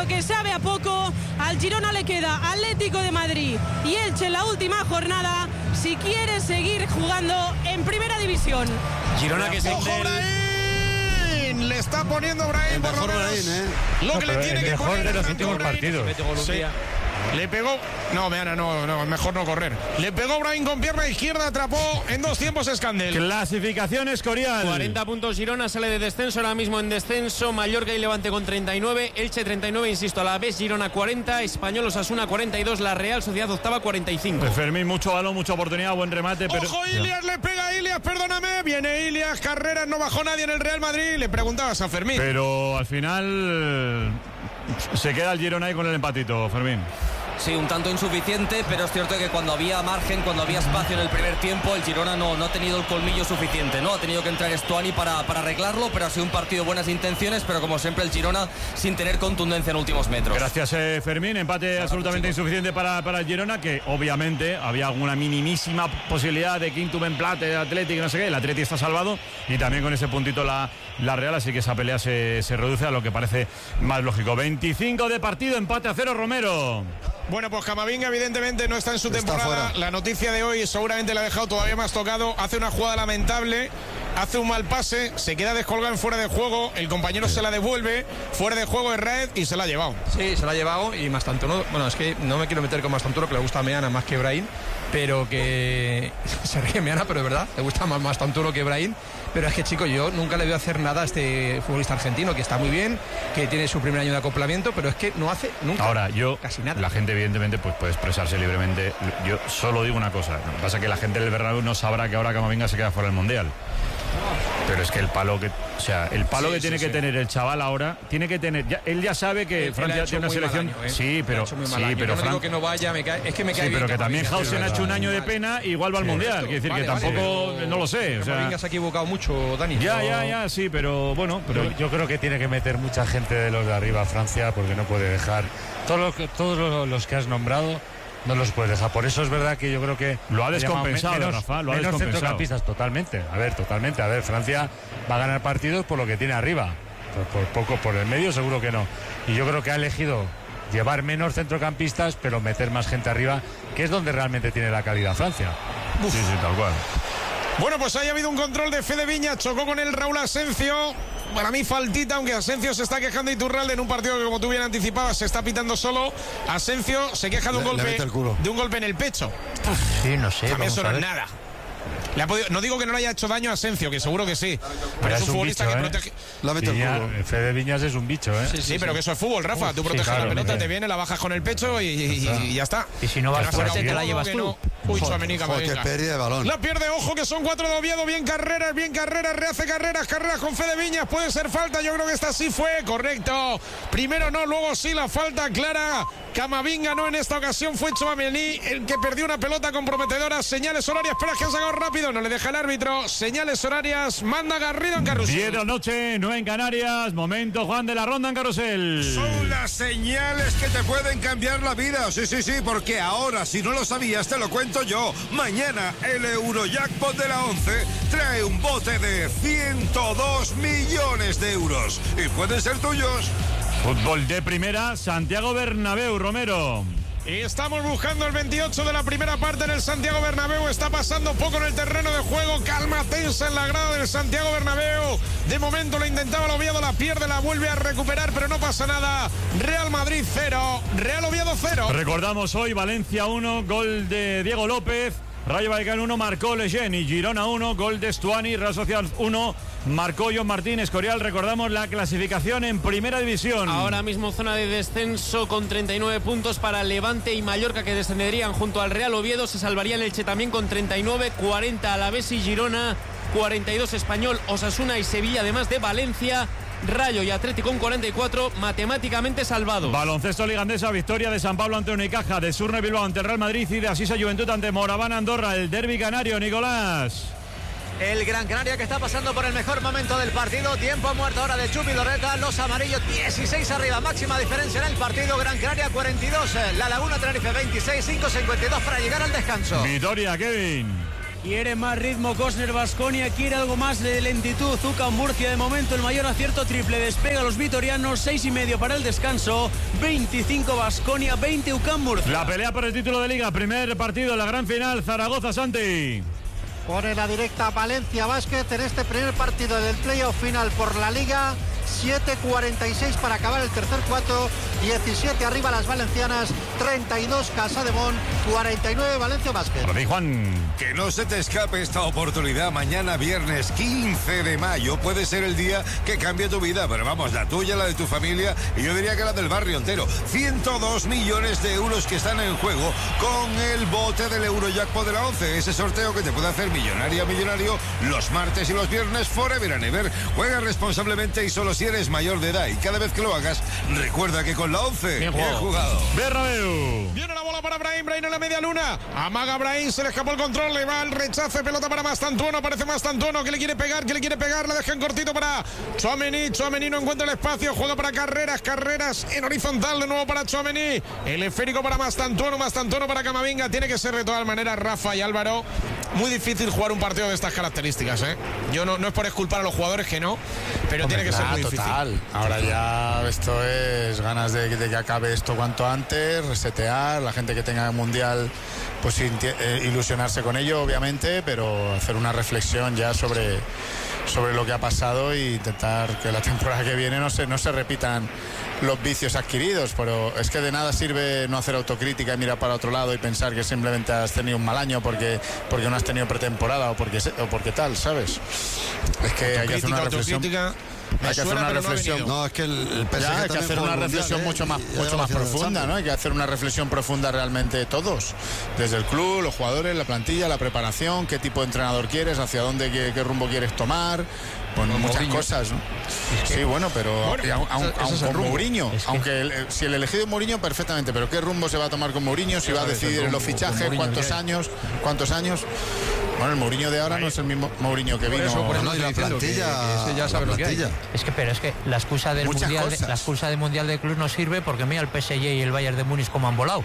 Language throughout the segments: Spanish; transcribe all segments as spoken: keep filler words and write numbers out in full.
partido que sabe a poco. Al Girona le queda Atlético de Madrid y Elche en la última jornada si quiere seguir jugando en primera división. Girona que se Brahim, le está poniendo Brahim por lo menos Brahim, ¿eh? lo No, que le pero tiene el que mejor poner de los tanto últimos Brahim. partidos. Sí. Le pegó, no, Meana, no, no, mejor no correr. Le pegó Brahim con pierna izquierda, atrapó en dos tiempos Escandel. Clasificación Escorial. cuarenta puntos Girona, sale de descenso, ahora mismo en descenso. Mallorca y Levante con treinta y nueve, Elche treinta y nueve, insisto, a la vez Girona cuarenta, Español Osasuna cuarenta y dos, la Real Sociedad octava cuarenta y cinco. Fermín, mucho balón, mucha oportunidad, buen remate. Pero... Ojo, Ilias, le pega a Ilias, perdóname. Viene Ilias, Carreras, no bajó nadie en el Real Madrid. Le preguntabas a Fermín. Pero al final se queda el Girona ahí con el empatito, Fermín. Sí, un tanto insuficiente, pero es cierto que cuando había margen, cuando había espacio en el primer tiempo, el Girona no, no ha tenido el colmillo suficiente, ¿no? Ha tenido que entrar Stuani para, para arreglarlo, pero ha sido un partido de buenas intenciones, pero como siempre el Girona sin tener contundencia en últimos metros. Gracias, eh, Fermín. Empate claro, absolutamente chicos. insuficiente para, para el Girona, que obviamente había alguna minimísima posibilidad de quinto empate, Atlético, no sé qué. El Atlético está salvado y también con ese puntito la, la Real, así que esa pelea se, se reduce a lo que parece más lógico. veinticinco de partido, empate a cero, Romero. Bueno, pues Camavinga evidentemente no está en su Está temporada. fuera. La noticia de hoy seguramente la ha dejado todavía más tocado. Hace una jugada lamentable, hace un mal pase, se queda descolgado en fuera de juego, el compañero sí. se la devuelve, fuera de juego es Raed y se la ha llevado. Sí, se la ha llevado y Mastantuono, bueno, es que no me quiero meter con Mastantuono, que le gusta a Meana más que Brahim, pero que se ríe Meana, pero es verdad, le gusta más Mastantuono que Brahim. Pero es que, chico, yo nunca le veo hacer nada a este futbolista argentino, que está muy bien, que tiene su primer año de acoplamiento, pero es que no hace nunca. Ahora, yo, casi nada. La gente, evidentemente, pues puede expresarse libremente. Yo solo digo una cosa. Lo que pasa es que la gente del Bernabéu no sabrá que ahora Camavinga se queda fuera del Mundial. Pero es que el palo que, o sea, el palo sí, que tiene sí, que sí. tener el chaval ahora, tiene que tener, ya, él ya sabe que él, Francia él tiene una selección, año, ¿eh? sí, pero sí, año. pero no Fran... digo que no vaya, me cae, es que me cae sí, bien, pero que también Hausen ha hecho un año de vale. pena, igual va al sí, Mundial, quiere decir vale, que tampoco, vale, no lo sé, o sea, Camavinga se ha equivocado mucho, Dani. Ya, pero... ya, ya, sí, pero bueno, pero yo, yo creo que tiene que meter mucha gente de los de arriba a Francia, porque no puede dejar todos los que, todos los que has nombrado. No los puedes dejar. Por eso es verdad que yo creo que lo ha descompensado, menos, Rafa, lo ha menos descompensado. centrocampistas, totalmente. A ver, totalmente. A ver, Francia va a ganar partidos por lo que tiene arriba. Por, por poco, por el medio seguro que no. Y yo creo que ha elegido llevar menos centrocampistas, pero meter más gente arriba, que es donde realmente tiene la calidad Francia. Uf. Sí, sí, tal cual. Bueno, pues ahí ha habido un control de Fede Viñas, chocó con el Raúl Asencio. Para mí faltita, aunque Asencio se está quejando Iturralde en un partido que, como tú bien anticipabas, se está pitando solo. Asencio se queja de un, le, golpe, le de un golpe en el pecho. Sí, no sé. También eso no es nada. Le ha podido, no digo que no le haya hecho daño a Asencio, que seguro que sí. Pero, pero es es un un futbolista bicho, que ¿eh? protege. La mete Viña, el culo. Fede Viñas es un bicho, ¿eh? Sí, sí, sí, sí pero sí. que eso es fútbol, Rafa. Uf, tú sí, proteges claro, la pelota, sí. te viene, la bajas con el pecho y, y, y ya está. Y si no vas fuera, te la llevas tú. no. Uy, Tchouaméni, que pérdida de balón. La pierde, ojo, que son cuatro de Oviedo. Bien Carreras, bien Carreras, rehace Carreras, Carreras con Fede Viñas. Puede ser falta, yo creo que esta sí fue, correcto. Primero no, luego sí, la falta clara. Camavinga no, en esta ocasión fue Tchouaméni el que perdió una pelota comprometedora. Señales horarias, espera que ha sacado rápido, no le deja el árbitro. Señales horarias, manda Garrido en Carrusel. diez de la noche, nueve en Canarias. Momento, Juan, de la ronda en Carrusel. Son las señales que te pueden cambiar la vida. Sí, sí, sí, porque ahora, si no lo sabías, te lo cuento yo. Mañana el Eurojackpot de la once trae un bote de ciento dos millones de euros. Y pueden ser tuyos. Fútbol de primera, Santiago Bernabéu, Romero. Y estamos buscando el veintiocho de la primera parte en el Santiago Bernabéu. Está pasando poco en el terreno de juego. Calma tensa en la grada del Santiago Bernabéu. De momento lo intentaba el Oviedo, la pierde, la vuelve a recuperar, pero no pasa nada. Real Madrid cero, Real Oviedo cero. Recordamos hoy Valencia uno, gol de Diego López. Rayo Vallecano uno, marcó Leyen. Y Girona uno, gol de Stuani. Real Sociedad uno, marcó John Martín. Escorial, recordamos la clasificación en primera división. Ahora mismo zona de descenso con treinta y nueve puntos para Levante y Mallorca, que descenderían junto al Real Oviedo. Se salvaría el Elche también con treinta y nueve, cuarenta Alavés y Girona, cuarenta y dos Español, Osasuna y Sevilla, además de Valencia. Rayo y Atlético con cuarenta y cuatro, matemáticamente salvados. Baloncesto Liga Andesa, victoria de San Pablo ante Unicaja, de Surne Bilbao ante Real Madrid y de Asisa Juventud ante Moraván Andorra. El derbi canario, Nicolás. El Gran Canaria, que está pasando por el mejor momento del partido. Tiempo muerto ahora de Chupi Loreta. Los amarillos dieciséis arriba, máxima diferencia en el partido. Gran Canaria cuarenta y dos, La Laguna Tenerife veintiséis, cinco cincuenta y dos para llegar al descanso. Vitoria, Kevin. Quiere más ritmo Cosner Baskonia, quiere algo más de lentitud. UCAM Murcia, de momento el mayor acierto triple. Despega los vitorianos, seis y medio para el descanso. veinticinco Baskonia, veinte UCAM Murcia. La pelea por el título de Liga, primer partido, la gran final, Zaragoza Santi. Pone la directa Valencia Basket en este primer partido del playoff final por la Liga. siete cuarenta y seis para acabar el tercer cuarto, diecisiete arriba las valencianas, treinta y dos Casademont, cuarenta y nueve Valencia Basket. Juan. Que no se te escape esta oportunidad. Mañana viernes quince de mayo puede ser el día que cambie tu vida, pero vamos, la tuya, la de tu familia y yo diría que la del barrio entero. ciento dos millones de euros que están en juego con el bote del Eurojackpot de la once, ese sorteo que te puede hacer millonaria millonario los martes y los viernes forever and ever. Juega responsablemente y solo si eres mayor de edad, y cada vez que lo hagas recuerda que con la once bien jugado, bien jugado. Bernabéu. Viene la bola para Brahim, Brahim en la media luna, amaga Brahim, se le escapó el control, le va el rechace, pelota para Mastantuono, aparece Mastantuono, que le quiere pegar, que le quiere pegar, la dejan cortito para Tchouaméni, Tchouaméni no encuentra el espacio, juega para Carreras, Carreras en horizontal, de nuevo para Tchouaméni, el esférico para Mastantuono, Mastantuono para Camavinga, tiene que ser de todas maneras, Rafa y Álvaro, muy difícil jugar un partido de estas características, ¿eh? Yo no, no es por exculpar a los jugadores que no, pero Hombre, tiene que claro, ser muy difícil. Total. Ahora ya esto es ganas de, de que acabe esto cuanto antes, resetear, la gente que tenga el mundial, pues eh, ilusionarse con ello, obviamente, pero hacer una reflexión ya sobre, sobre lo que ha pasado e intentar que la temporada que viene no se, no se repitan los vicios adquiridos, pero es que de nada sirve no hacer autocrítica y mirar para otro lado y pensar que simplemente has tenido un mal año porque, porque no has tenido pretemporada o porque, o porque tal, ¿sabes? Es que hay que hacer una reflexión. Hay que hacer una reflexión. No, no, es que el, el P S G ya, hay que hacer una reflexión mundial, mucho más, ¿eh? mucho más profunda, ¿no? Hay que hacer una reflexión profunda realmente todos, desde el club, los jugadores, la plantilla, la preparación, qué tipo de entrenador quieres, hacia dónde, qué, qué rumbo quieres tomar. Bueno, muchas Mourinho. cosas, ¿no? Es que, sí, bueno, pero bueno, aun, aun, aun con Mourinho, es que... aunque el, si el elegido es Mourinho, perfectamente, pero ¿qué rumbo se va a tomar con Mourinho? Si va a decidir en los fichajes, cuántos años, cuántos años. Bueno, el Mourinho de ahora no es el mismo Mourinho que vino. Eso, por eso no, y la plantilla, que, que ya sabe lo que hay. Es que, pero es que la excusa del muchas mundial, de, la excusa del mundial de club no sirve porque mira el P S G y el Bayern de Múnich como han volado.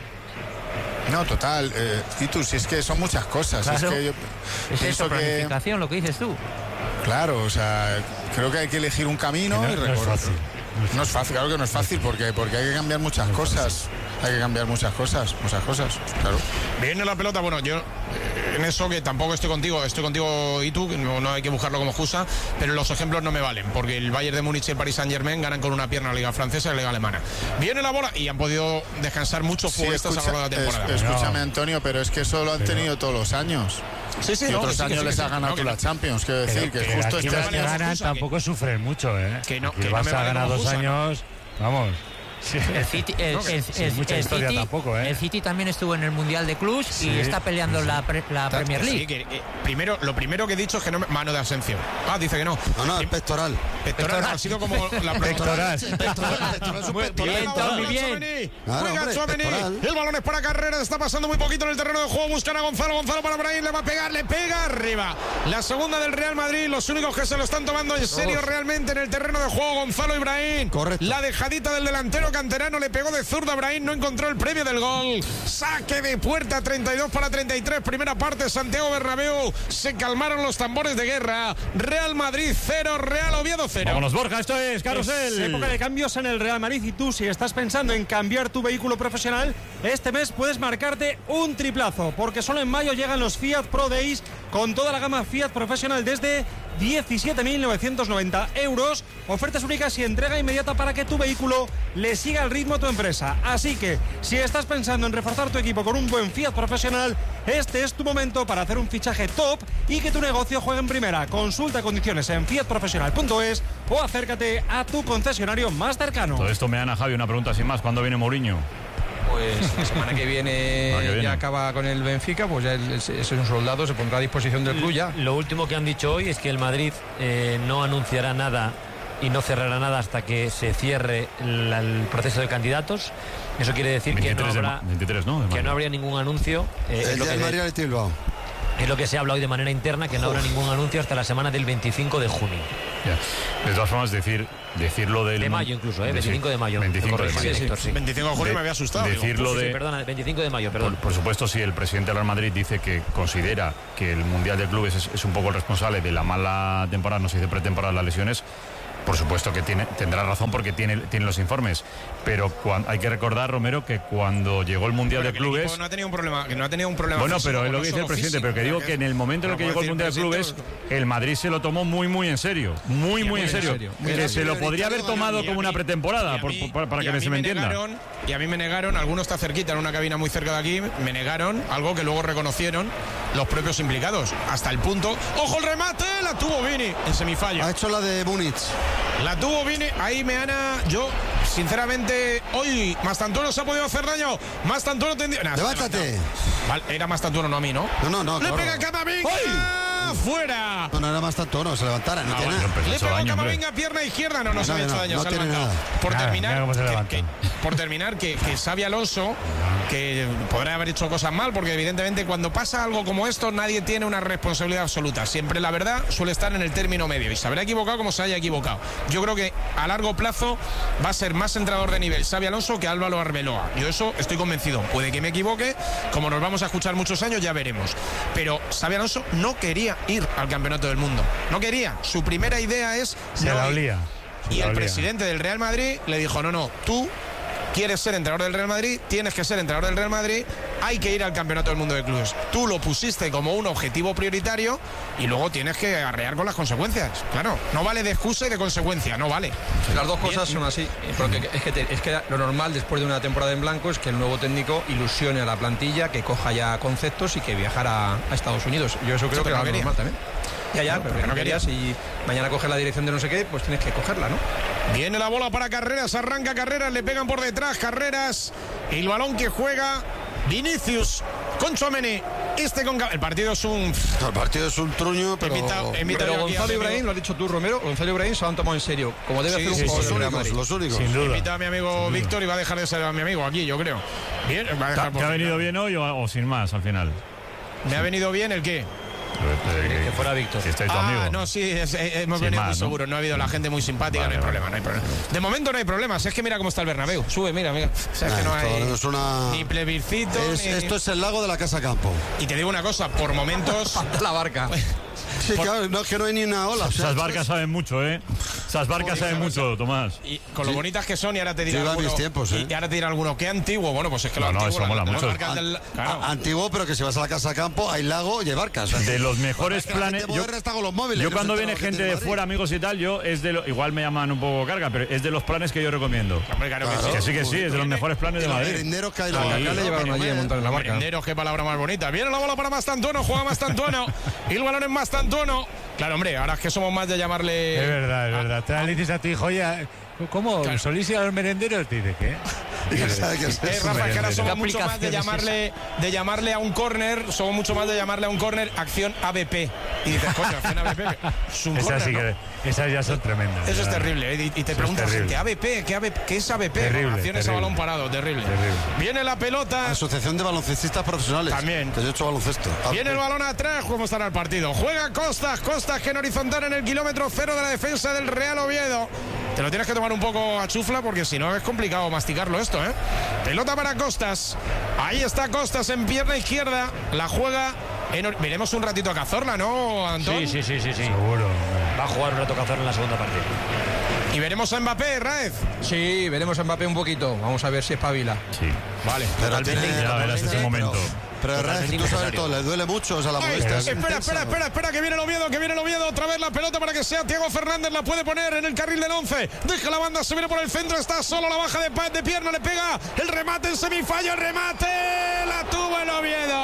No, total, eh, Titus, si es que son muchas cosas. Claro. Es, que yo es eso, planificación, que... lo que dices tú. Claro, o sea, creo que hay que elegir un camino no, y recorrer. No es fácil. No es fácil, claro que no es fácil, porque, porque hay que cambiar muchas cosas. Hay que cambiar muchas cosas, muchas cosas, claro. Viene la pelota, bueno, yo en eso que tampoco estoy contigo, estoy contigo y tú, no, no hay que buscarlo como excusa, pero los ejemplos no me valen, porque el Bayern de Múnich y el Paris Saint-Germain ganan con una pierna la Liga Francesa y la Liga Alemana. Viene la bola y han podido descansar muchos futbolistas sí, a lo largo de la temporada. Es, escúchame, Antonio, pero es que eso lo han pero... tenido todos los años. Sí, sí, y no, otros sí, años sí, les sí, ha ganado no, tú la Champions, quiero decir, pero, que pero justo este año ganan tampoco sufren mucho, ¿eh? Que no, que que vas no me a vale ganar dos excusa, años, ¿no? Vamos. Sí. El City, el, no, el, sí, el, mucha el historia City, tampoco, ¿eh? El City también estuvo en el Mundial de Clubs sí, y está peleando sí. la, pre, la Premier League. Sí, que, eh, primero, lo primero que he dicho es que no me, mano de Asensio. Ah, dice que no. No, no, el pectoral. Pectoral, pectoral. Ha sido como la pectoral. Muy bien. Juega Tchouaméni. El balón es para Carreras. Está pasando muy poquito en el terreno de juego. Buscan a Gonzalo. Gonzalo para Brahim. Le va a pegar. Le pega arriba. La segunda del Real Madrid. Los únicos que se lo están tomando en serio realmente en el terreno de juego. Gonzalo y Brahim. Correcto. La dejadita del delantero canterano. Le pegó de zurda a Brahim. No encontró el premio del gol. Saque de puerta. treinta y dos para treinta y tres. Primera parte. Santiago Bernabéu. Se calmaron los tambores de guerra. Real Madrid cero. Real Oviedo cero. Vámonos, Borja. Esto es Carrusel. Es época de cambios en el Real Madrid. Y tú, si estás pensando en cambiar tu vehículo profesional, este mes puedes marcarte un triplazo. Porque solo en mayo llegan los Fiat Pro Days con toda la gama Fiat profesional desde diecisiete mil novecientos noventa euros. Ofertas únicas y entrega inmediata para que tu vehículo le siga el ritmo a tu empresa. Así que, si estás pensando en reforzar tu equipo con un buen Fiat profesional, este es tu momento para hacer un fichaje top y que tu negocio juegue en primera. Consulta condiciones en fiat profesional punto es o acércate a tu concesionario más cercano. Todo esto me dan a Javi una pregunta sin más. ¿Cuándo viene Mourinho? Pues la semana que viene, que viene ya acaba con el Benfica, pues ya es un soldado, se pondrá a disposición del club ya. Lo último que han dicho hoy es que el Madrid eh, no anunciará nada y no cerrará nada hasta que se cierre el, el proceso de candidatos. Eso quiere decir que no habrá, veintitrés, ¿no? que no habría ningún anuncio. Eh, el día del Madrid al Bilbao. Es lo que se ha hablado hoy de manera interna, que no habrá ningún anuncio hasta la semana del veinticinco de junio. Ya. De todas formas, decir, decirlo del... De mayo incluso, ¿eh? veinticinco de mayo. veinticinco de mayo. Sí, sí, sí. veinticinco de junio de, me había asustado. Decirlo Sí, de... sí, perdona, veinticinco de mayo, perdón. Por, por supuesto, si el presidente del Real Madrid dice que considera que el Mundial de Clubes es, es un poco el responsable de la mala temporada, no se dice pretemporada, las lesiones, por supuesto que tiene, tendrá razón porque tiene, tiene los informes. Pero cuando, hay que recordar, Romero, que cuando llegó el Mundial Bueno, de que el Clubes... equipo no ha tenido un problema, que no ha tenido un problema Bueno, físico, pero es lo no que dice el solo presidente, físico, pero que digo que- que en el momento en el que no llegó el puede Mundial de decir Clubes, presidente, el Madrid se lo tomó muy, muy en serio. Muy, muy en serio. Que se lo podría haber tomado como una pretemporada, por- por- para y que a me mí se me entienda. negaron- y a mí me negaron, alguno está cerquita, en una cabina muy cerca de aquí, me negaron algo que luego reconocieron los propios implicados. Hasta el punto. ¡Ojo el remate! La tuvo Vini en semifalla. Ha hecho la de Múnich. La tuvo Vini. Ahí Meana, yo, sinceramente, hoy Mastantuono se ha podido hacer daño. Mastantuono tendría. Nah, Levántate. Vale, era Mastantuono, no a mí, ¿no? No, no, no. ¡Le claro. pega Camavinga! ¡Fuera! No, no era más tanto, no, se levantara, no Ah, tiene bueno, nada. le pegó Camavinga pierna izquierda, no, no, se No, ha hecho no, daño, no se ha tiene levantado. nada. Por Nada, terminar, mira cómo se que- levanta. que- por terminar, que, que Xabi Alonso, que podrá haber hecho cosas mal, porque evidentemente cuando pasa algo como esto, nadie tiene una responsabilidad absoluta. Siempre la verdad suele estar en el término medio y se habrá equivocado como se haya equivocado. Yo creo que a largo plazo va a ser más entrenador de nivel Xabi Alonso que Álvaro Arbeloa. Yo eso estoy convencido. Puede que me equivoque, como nos vamos a escuchar muchos años, ya veremos. Pero Xabi Alonso no quería ir al Campeonato del Mundo. No quería. Su primera idea es Se no la ir. olía. Se Y la el olía. presidente del Real Madrid le dijo, no, no, tú quieres ser entrenador del Real Madrid, tienes que ser entrenador del Real Madrid, hay que ir al Campeonato del Mundo de Clubes. Tú lo pusiste como un objetivo prioritario y luego tienes que arrear con las consecuencias. Claro, no vale de excusa y de consecuencia, no vale. Las dos cosas son así, porque es que, te- es que lo normal después de una temporada en blanco es que el nuevo técnico ilusione a la plantilla, que coja ya conceptos y que viajara a Estados Unidos. Yo eso creo Sí, que pero era no lo quería. normal también. Ya, ya, No, pero porque que no no quería. querías y mañana coges la dirección de no sé qué, pues tienes que cogerla, ¿no? Viene la bola para Carreras, arranca Carreras, le pegan por detrás Carreras. El balón que juega Vinicius con Tchouaméni. Este con el partido es un. El partido es un truño, pero. Pero Gonzalo Ibrahim, lo has dicho tú, Romero, Gonzalo Ibrahim se lo han tomado en serio, como debe Sí, hacer un sí, jugador sí, del Real los Madrid. Los únicos. Sin duda. Invita a mi amigo Víctor y va a dejar de ser a mi amigo aquí, yo creo. Bien, va a ¿Te dejar ha, por te ha fuera. venido bien hoy o, o sin más al final? ¿Me ha venido bien el qué? Que fuera Víctor. Que estáis tu Ah, amigo. no, sí, es- eh, hemos Sin venido más, muy ¿no? seguros. No ha habido la gente muy simpática, Vale, no hay vale. problema, no hay problema. De momento no hay problemas. Es que mira cómo está el Bernabéu. Sube, mira, mira. O sea, es que no Esto hay es una- ni plebiscito. Es- ni- esto es el lago de la Casa Campo. Y te digo una cosa, por momentos. La barca. Sí, claro, no, es que no hay ni una ola. o sea, Esas esto barcas es- saben mucho, ¿eh? Esas barcas saben mucho, Tomás. Y con lo bonitas que son, y ahora te Yo dirán iba a alguno, mis tiempos, ¿eh? y ahora te dirán alguno, qué antiguo. Bueno, pues es que lo No, no, antiguo. eso mola las mucho. marcas del- claro. A- Antiguo, pero que si vas a la Casa Campo hay lago y hay barcas. o sea, De los que- mejores es que la planes. gente Yo, moderna está con los móviles, yo que no cuando se viene entera lo que gente tiene de Madrid. fuera, amigos y tal, yo es de lo, igual me llaman un poco carga, pero es de los planes que yo recomiendo. Hombre, claro que Claro. sí. Que sí, que sí, es de los mejores planes de Y los Madrid. merinderos que hay A luego. Kaká le llevaron allí a montar en la barca. Merenderos, qué palabra más bonita. Viene la bola para Mastantuono, juega Mastantuono. Y el balón es Mastantuono. Claro, hombre, ahora es que somos más de llamarle. Es verdad, es verdad. Te le dices a tu hijo, oye, ¿cómo? Claro. ¿Solís ir a los merenderos? Te dice, ¿qué? Ya sabe que es Eh, eso. Rafa, es que ahora somos ¿Qué mucho más de aplicación es llamarle, de llamarle a un córner, somos mucho más de llamarle a un córner acción A B P. Y dices, coño, acción A B P. Es un Esas córner, sí ¿no? que, esas ya son tremendas. Eso es ya. terrible. ¿eh? Y, y te Eso es pregunta la terrible. gente, ¿A B P? ¿Qué, A B P? ¿Qué es A B P? Terrible, Acciones a terrible. balón parado, terrible. Terrible. Viene la pelota. Asociación de Baloncestistas Profesionales. También. Que yo he hecho baloncesto. Ah, Viene el balón atrás, ¿cómo estará el partido? Juega Costas, Costas que en horizontal en el kilómetro cero de la defensa del Real Oviedo. Te lo tienes que tomar un poco a chufla porque si no es complicado masticarlo esto, ¿eh? Pelota para Costas. Ahí está Costas en pierna izquierda. La juega en... or- Veremos un ratito a Cazorla, ¿no, Antón? Sí, sí, sí, sí, sí. Seguro. Va a jugar un rato Cazorla en la segunda parte. Y veremos a Mbappé, Raez. Sí, veremos a Mbappé un poquito. Vamos a ver si espabila. Sí. Vale. Pero Ya tiene- verás ese pero- momento. Pero Raez, tú sabes necesario. todo, le duele mucho, o sea, la Ahí molestia está. es Espera, intensa, espera, ¿no? espera, espera, que viene el Oviedo, que viene el Oviedo. Otra vez la pelota para que sea Thiago Fernández. La puede poner en el carril del once. Deja la banda, se viene por el centro. Está solo, la baja de, pa- de pierna, le pega el remate en semifallo. El remate la tuvo el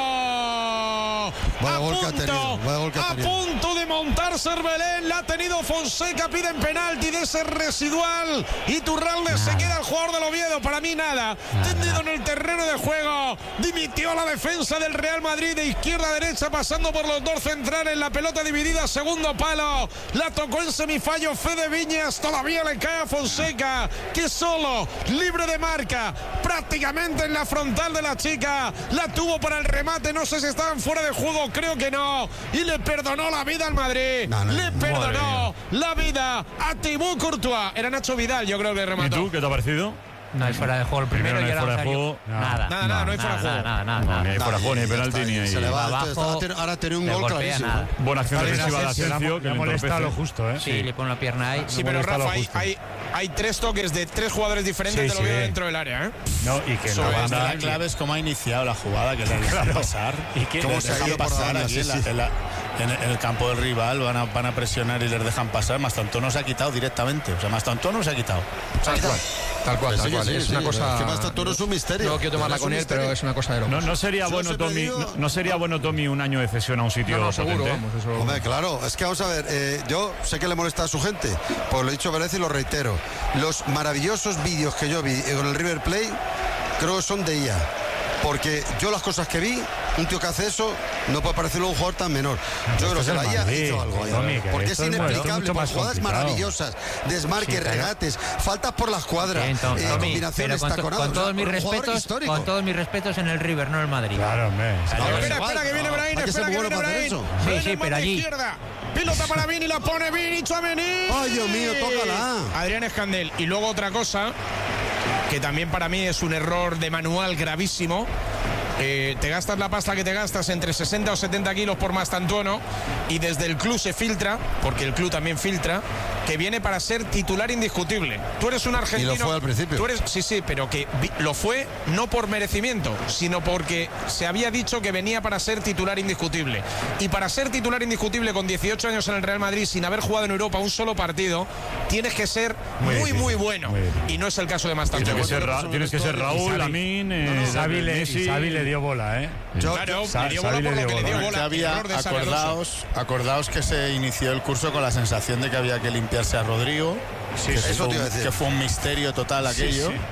Oviedo. Vaya a gol que ha punto, tenido, vaya gol que ha a tenido. punto de montar Cervelén. La ha tenido Fonseca. Piden penalti de ese residual. Y Turralde se queda el jugador del Oviedo. Para mí, nada. Tendido en el terreno de juego. Dimitió la defensa del Real Madrid de izquierda a derecha, pasando por los dos centrales. La pelota dividida, segundo palo. La tocó en semifallo Fede Viñas. Todavía le cae a Fonseca, que solo, libre de marca, prácticamente en la frontal de la chica. La tuvo para el remate. No sé si estaban fuera de juego creo que no. Y le perdonó la vida al Madrid. No, no, le perdonó la vida a Thibaut Courtois. Era Nacho Vidal, yo creo que remató. ¿Y tú qué te ha parecido? No hay fuera de juego el primero, primero no y hay ahora fuera de juego. Nada, nada, nada, no hay fuera de juego. Nada, nada, nada. Ni hay fuera de juego, ni hay penalti, ni hay. Se le va abajo, ahora tiene un gol clarísimo. Buena acción defensiva de Asensio, que le le molesta entorpece. lo justo, ¿eh? Sí, le pone la pierna ahí. Sí, pero Rafa, hay, hay, hay tres toques de tres jugadores diferentes, Sí, te lo sí. veo dentro del área, ¿eh? No, y que Eso no es, va a La dar. clave es cómo ha iniciado la jugada, que le dejan pasar. ¿Y qué? ¿Cómo Les se ha dejan ido pasar pasar aquí aquí en en, la- en la- en el- en el campo del rival? Van a, van a presionar y les dejan pasar. Mastantuono se ha quitado directamente. O sea, Mastantuono se ha quitado. Se ha Tal quitado. cual, tal cual, Que tal sí, que cual. sí, Es sí, una sí. cosa. Es que Mastantuono es un misterio. No quiero tomarla Es un con él, misterio. pero es una cosa de locos. No, no sería Yo bueno, siempre Tommy. digo- No, no sería bueno, Tommy, un año de cesión a un sitio No, no, seguro, potente? vamos, eso. Hombre, claro, es que vamos a ver, eh, yo sé que le molesta a su gente, pues lo he dicho varias veces y lo reitero. Los maravillosos vídeos que yo vi con el River Plate, creo que son de I A. Porque yo las cosas que vi, un tío que hace eso, no puede parecerlo un jugador tan menor. Yo creo Esto que es la el I A Madrid, hizo algo ahí. Tommy, que Porque es esto es mucho- inexplicable, mucho por más jugadas complicado. maravillosas, desmarques, Sí, claro. regates, faltas por la escuadra, Bien, Tom, eh, Tommy, combinaciones, pero con, to- taconadas. con todos O sea, mis un jugador respetos, histórico. con todos mis respetos en el River, no en el Madrid. Claro, hombre. No, Espera, pero espera, igual, que viene no. Brahim, Hay que ser espera que bueno viene para hacer Brahim. eso. Sí, Viene sí, el pero mano allí- izquierda. Pilota para Vini, la pone Vini, Tchouaméni. Ay, Dios mío, tócala. Adrián Escandel. Y luego otra cosa, que también para mí es un error de manual gravísimo. Eh, te gastas la pasta que te gastas entre sesenta o setenta kilos por Mastantuono y desde el club se filtra, porque el club también filtra, que viene para ser titular indiscutible. Tú eres un argentino. Y lo fue al principio. Tú eres, sí, sí, pero que vi- lo fue no por merecimiento, sino porque se había dicho que venía para ser titular indiscutible. Y para ser titular indiscutible con dieciocho años en el Real Madrid, sin haber jugado en Europa un solo partido, tienes que ser Muy muy, muy, difícil, bueno. muy difícil. Y no es el caso de Tienes Mastantuono. que ser, Ra- tienes que ser Raúl, Lamín, eh, Xavi le, Messi. Xavi le dio bola, ¿eh? Yo- Claro, Sa- le dio Xavi bola por le lo dio que le dio bola. bola. Que había, Error de Xavi Alonso. acordaos, acordaos que se inició el curso con la sensación de que había que limpiarse a Rodrigo. que, eso fue te iba a un, decir. que fue un misterio total aquello. sí.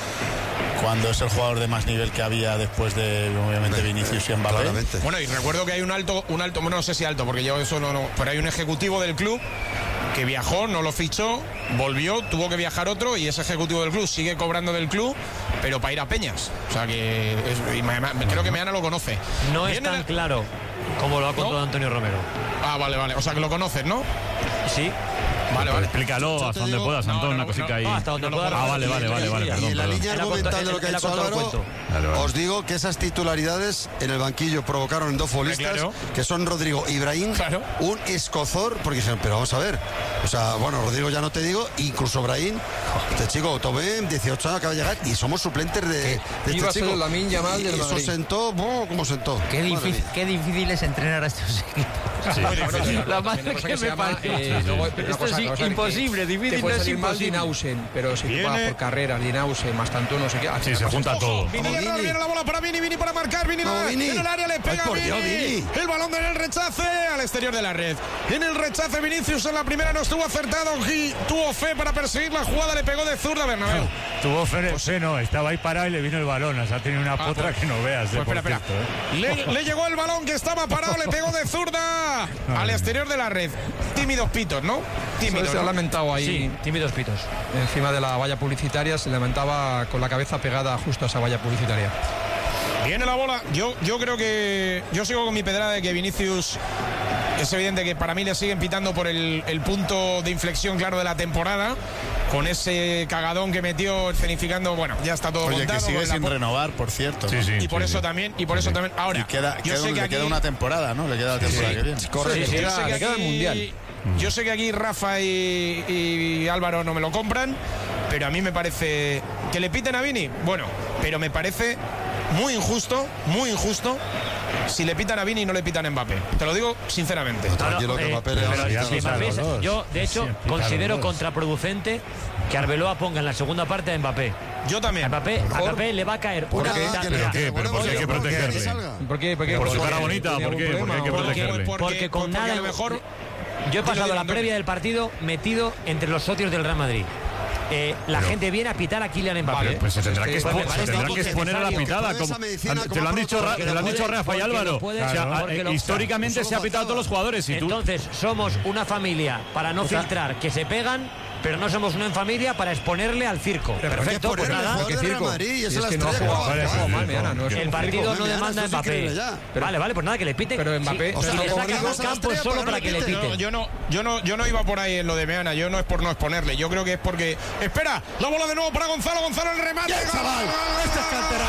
Cuando es el jugador de más nivel que había después de, obviamente, Vinicius y Mbappé. Claramente. Bueno, y recuerdo que hay un alto, un alto, bueno, no sé si alto, porque yo eso no, no, pero hay un ejecutivo del club que viajó, no lo fichó, volvió, tuvo que viajar otro y ese ejecutivo del club sigue cobrando del club, pero para ir a Peñas. O sea que es- y me- me- creo que Meana lo conoce. No es Viene tan la- claro como lo ha contado ¿No? Antonio Romero. Ah, vale, vale. O sea que lo conoces, ¿no? Sí. Vale, vale. Explícalo Yo te hasta donde digo- puedas, no, Antón, no, una no, cosita no, ahí. hasta donde Ah, pueda. vale, vale, vale, vale, Y perdón, en la perdón. línea Él ha argumental contado- de lo que ha él ha dicho contado el Álvaro, cuento. Vale, vale. os digo que esas titularidades en el banquillo provocaron en dos futbolistas, Claro. que son Rodrigo y Brahim, Claro. un escozor, porque dijeron, pero vamos a ver, o sea, bueno, Rodrigo ya no te digo, incluso Brahim, este chico, Tomé, dieciocho años, acaba de llegar y somos suplentes de, de este Iba a ser chico. el Lamine Yamal Y del eso Madrid. sentó, ¡buah! ¿Cómo sentó? Qué Madre difícil, mía. qué difícil es entrenar a estos equipos. Sí. La madre Una cosa que se me llama, parió. eh, luego, pero una Esto cosa, es vamos a ver, imposible, que difícil te no puede es salir mal imposible. Dinausen, pero si tú Viene- vas por carrera, Dinausen, Mastantuono, no sé qué. al Sí, final se pasa junta esto. todo. Vini, Vamos, error, Vini. viene la bola para Vini, Vini para marcar, Vini, Vamos, la- Vini. en el área le pega Ay, por Vini. Dios, Vini. El balón en el rechace al exterior de la red. En el rechace Vinicius en la primera no estuvo acertado y tuvo fe para perseguir la jugada, le pegó de zurda Bernabéu. Tuvo fe, fe, no, estaba ahí parado y le vino el balón. O sea, ha tenido una potra pues- que no veas. Pues de espera, por espera. cierto, ¿eh? Le, le llegó el balón que estaba parado, le pegó de zurda al exterior de la red. Tímidos pitos, ¿no? Tímidos. Se ha ¿no? lamentado ahí Sí, tímidos pitos. encima de la valla publicitaria, se lamentaba con la cabeza pegada justo a esa valla publicitaria. Viene la bola. Yo, yo creo que. Yo sigo con mi pedrada de que Vinicius. Es evidente que para mí le siguen pitando por el, el punto de inflexión claro de la temporada. Con ese cagadón que metió escenificando. Bueno, ya está todo Oye, montado. que sigue con la sin po- renovar, por cierto. Sí, ¿no? sí. Y por eso también. Y por eso también. Ahora. Y queda, yo queda- sé que le aquí, queda una temporada, ¿no? Le queda la temporada que viene. Correcto, Sí, sí, queda- yo sé que le queda el aquí- mundial. Yo sé que aquí Rafa y, y Álvaro no me lo compran, pero a mí me parece que le piten a Vini. Bueno, pero me parece muy injusto, muy injusto si le pitan a Vini y no le pitan a Mbappé. Te lo digo sinceramente. Tranquilo, que eh, Mbappé le va a pero quitar si los Mbappé es- dos. yo, de hecho, Sí, quita considero los dos. contraproducente que Arbeloa ponga en la segunda parte a Mbappé. Yo A tamén. Mbappé, a Mbappé le va a caer una qué? venta- ¿Qué? mira, ¿Pero qué? ¿Pero por qué hay que ¿Por qué? protegerle? Que salga. ¿Por qué? ¿Por qué? Por su Porque cara bonita, tenía ¿por qué? algún ¿Por qué hay que problema o- protegerle? Porque, Porque con porque nada- a lo mejor. Yo he pasado Dilo, la dilo, previa del partido metido entre los socios del Real Madrid. Eh, la gente viene a pitar a Kylian Mbappé. Vale, pues se tendrá que, Pues expo- me se parece tendrán que innecesario. exponer a la Que pitada. puede Como, esa medicina te como lo han dicho, aparte, Ra- porque te lo han lo dicho puede- Rafa y porque lo Álvaro. puede- O sea, claro, porque eh, lo- históricamente Solo se ha pitado a faltaba. todos los jugadores. Y tú, Entonces, somos una familia para no filtrar que se pegan pero no somos una en familia para exponerle al circo. Pero perfecto, pues nada. ¿Qué circo? Madrid, es es la que no ha estrella jugado, que no ha jugado mal, Meana, no es El un partido circo. no demanda a Mbappé. Pero- Vale, vale, pues nada, que le piten. Pero Mbappé- Si, o sea, si le como sacan digo, un es la campo es estrella, solo pero para no que le le piten. No, yo no, yo no, yo no iba por ahí en lo de Meana. Yo no es por no exponerle. Yo creo que es porque. Espera, la bola de nuevo para Gonzalo. Gonzalo el remate. Bien, chaval. Este es canterano.